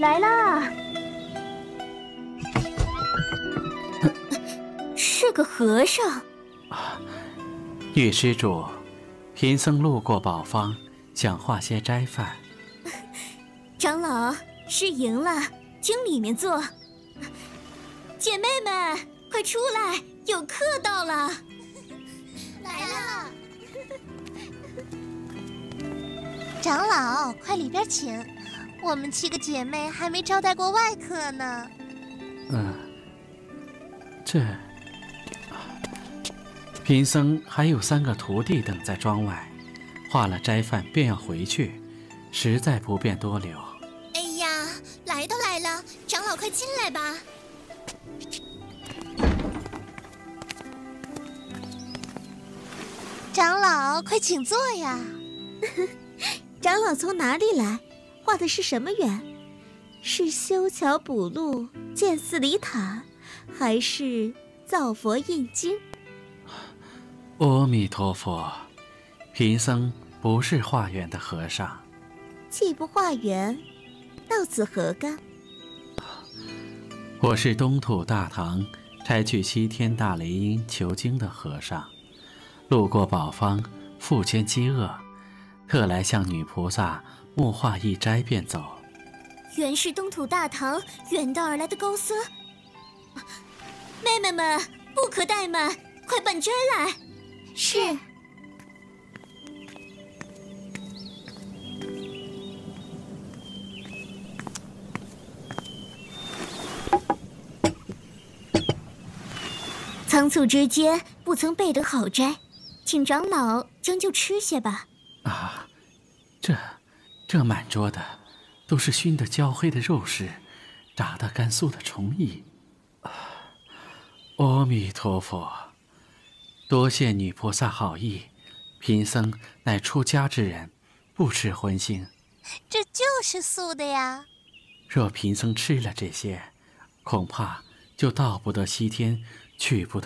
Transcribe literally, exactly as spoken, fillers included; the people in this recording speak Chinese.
来啦！是个和尚。 女施主，贫僧路过宝方，想化些斋饭。 长老，是赢了，请里面坐。姐妹们，快出来，有客到了。 来了。长老，快里边请，我们七个姐妹还没招待过外客呢。 嗯，这贫僧还有三个徒弟等在庄外，化了斋饭便要回去，实在不便多留。 哎呀，来都来了，长老快进来吧。长老，快请坐呀。 长老从哪里来？化的是什么缘？是修桥补路、建寺礼塔，还是造佛印经？ 阿弥陀佛，贫僧不是化缘的和尚。 既不化缘，到此何干？ 我是东土大唐差去西天大雷音求经的和尚，路过宝方，腹间饥饿，特来向女菩萨木化一斋便走。 原是东土大唐远道而来的高僧。妹妹们，不可怠慢，快办斋来。 是。 仓促之间不曾备得好斋，请长老将就吃些吧。 啊，这这满桌的都是熏得焦黑的肉食，炸得甘肃的虫蚁。啊，阿弥陀佛，多谢女菩萨好意，贫僧乃出家之人，不吃荤腥。 这就是素的呀。 若贫僧吃了这些，恐怕就到不得西天，去不得